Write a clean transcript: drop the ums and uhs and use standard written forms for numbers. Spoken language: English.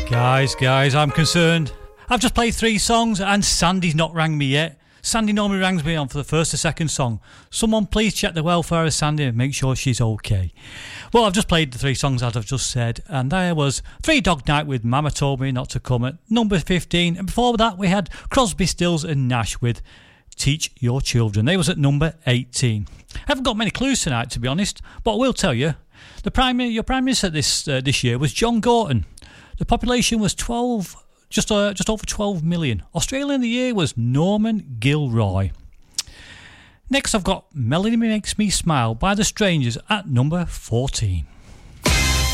Guys, I'm concerned. I've just played 3 songs and Sandy's not rang me yet. Sandy normally rangs me on for the first or second song. Someone please check the welfare of Sandy and make sure she's okay. Well, I've just played the 3 songs as I've just said, and there was Three Dog Night with Mama Told Me Not to Come at number 15, and before that we had Crosby, Stills and Nash with Teach Your Children. They was at number 18. I haven't got many clues tonight, to be honest, but I will tell you. Your Prime Minister this year was John Gorton. The population was just over 12 million. Australian of the Year was Norman Gilroy. Next I've got Melody Makes Me Smile by The Strangers at number 14.